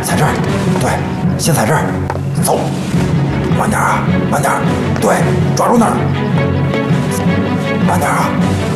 踩这儿，对，先踩这儿，走，慢点啊，慢点，对，抓住那儿，慢点啊。